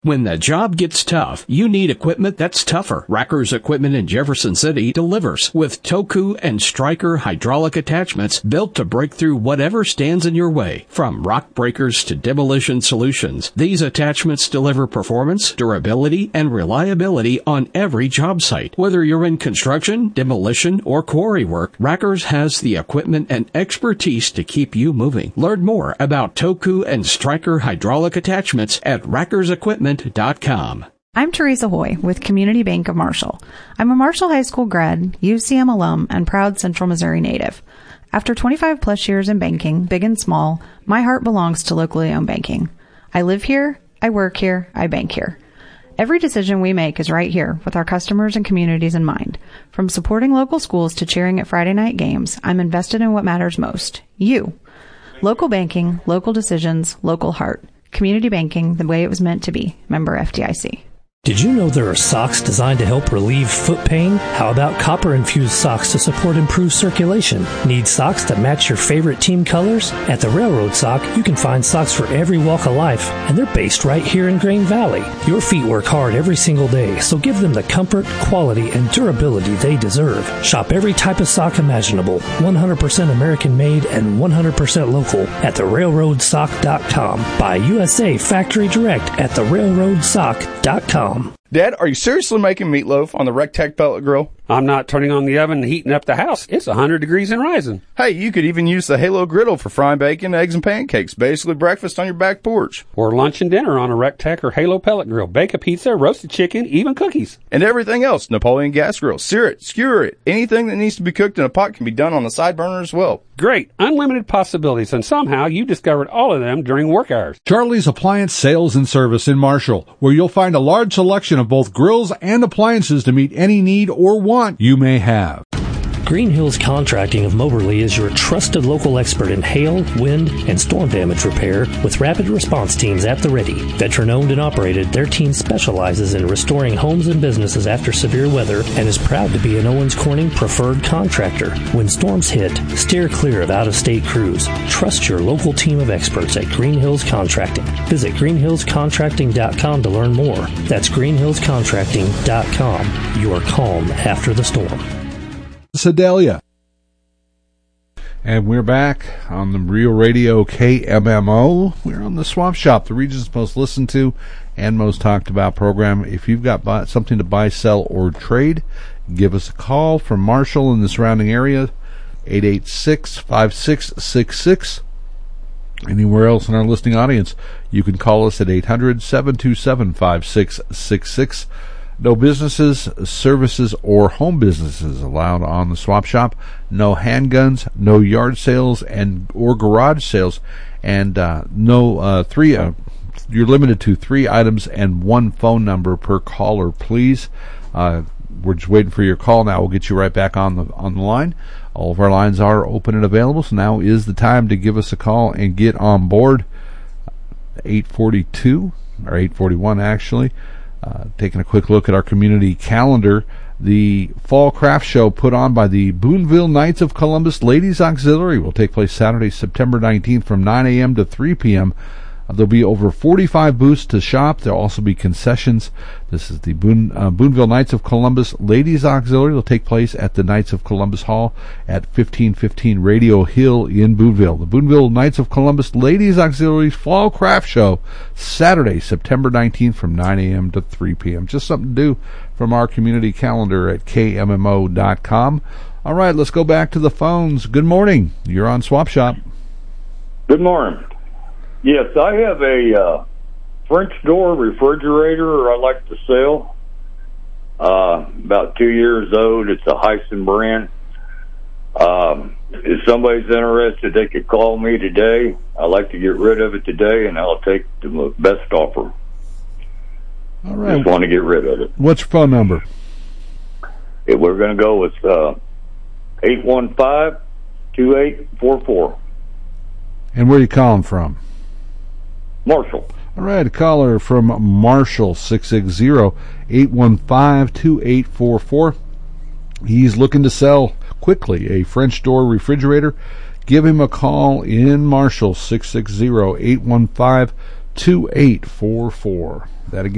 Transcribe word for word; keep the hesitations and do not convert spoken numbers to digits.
When the job gets tough, you need equipment that's tougher. Racker's Equipment in Jefferson City delivers with Toku and Stryker hydraulic attachments built to break through whatever stands in your way. From rock breakers to demolition solutions, these attachments deliver performance, durability, and reliability on every job site. Whether you're in construction, demolition, or quarry work, Racker's has the equipment and expertise to keep you moving. Learn more about Toku and Stryker hydraulic attachments at rackers equipment dot com. I'm Teresa Hoy with Community Bank of Marshall. I'm a Marshall High School grad, U C M alum, and proud Central Missouri native. After twenty-five plus years in banking, big and small, my heart belongs to locally owned banking. I live here, I work here, I bank here. Every decision we make is right here with our customers and communities in mind. From supporting local schools to cheering at Friday night games, I'm invested in what matters most, you. Local banking, local decisions, local heart. Community banking the way it was meant to be. Member F D I C. Did you know there are socks designed to help relieve foot pain? How about copper-infused socks to support improved circulation? Need socks that match your favorite team colors? At the Railroad Sock, you can find socks for every walk of life, and they're based right here in Grain Valley. Your feet work hard every single day, so give them the comfort, quality, and durability they deserve. Shop every type of sock imaginable, one hundred percent American-made and one hundred percent local at the railroad sock dot com. Buy U S A Factory Direct at the railroad sock dot com. Dad, are you seriously making meatloaf on the Rectech pellet grill? I'm not turning on the oven and heating up the house. It's one hundred degrees and rising. Hey, you could even use the Halo griddle for frying bacon, eggs, and pancakes. Basically breakfast on your back porch. Or lunch and dinner on a Rectech or Halo pellet grill. Bake a pizza, roasted chicken, even cookies. And everything else. Napoleon gas grill. Sear it, skewer it. Anything that needs to be cooked in a pot can be done on the side burner as well. Great. Unlimited possibilities, and somehow you discovered all of them during work hours. Charlie's Appliance Sales and Service in Marshall, where you'll find a large selection of both grills and appliances to meet any need or want you may have. Green Hills Contracting of Moberly is your trusted local expert in hail, wind, and storm damage repair with rapid response teams at the ready. Veteran-owned and operated, their team specializes in restoring homes and businesses after severe weather and is proud to be an Owens Corning preferred contractor. When storms hit, steer clear of out-of-state crews. Trust your local team of experts at Green Hills Contracting. Visit green hills contracting dot com to learn more. That's green hills contracting dot com. Your calm after the storm. Sedalia. And we're back on the Real Radio K M M O. We're on the Swamp Shop, the region's most listened to and most talked about program. If you've got buy, something to buy, sell, or trade, give us a call from Marshall in the surrounding area, eight eight six, five six six six. Anywhere else in our listening audience, you can call us at eight hundred, seven two seven, five six six six. No businesses, services, or home businesses allowed on the Swap Shop. No handguns, no yard sales and or garage sales, and uh, no uh, three. Uh, you're limited to three items and one phone number per caller, please. Uh, we're just waiting for your call now. We'll get you right back on the on the line. All of our lines are open and available, so now is the time to give us a call and get on board. eight forty-two or eight forty-one actually. Uh, taking a quick look at our community calendar, the Fall Craft Show put on by the Boonville Knights of Columbus Ladies Auxiliary will take place Saturday, September nineteenth from nine a.m. to three p.m. Uh, there'll be over forty-five booths to shop. There'll also be concessions. This is the Boone, uh, Boonville Knights of Columbus Ladies Auxiliary. It'll take place at the Knights of Columbus Hall at fifteen fifteen Radio Hill in Boonville. The Boonville Knights of Columbus Ladies Auxiliary Fall Craft Show, Saturday, September nineteenth from nine a.m. to three p.m. Just something to do from our community calendar at K M M O dot com. All right, let's go back to the phones. Good morning. You're on Swap Shop. Good morning. Yes, I have a uh, French door refrigerator I like to sell. Uh, about two years old. It's a Hyson brand. Um, if somebody's interested, they could call me today. I'd like to get rid of it today, and I'll take the best offer. All right. Just want to get rid of it. What's your phone number? If we're going to go with uh, eight one five, two eight four four. And where are you calling from? Marshall. All right, a caller from Marshall, six six zero, eight one five, two eight four four. He's looking to sell quickly a French door refrigerator. Give him a call in Marshall, six six zero, eight one five, two eight four four. That again.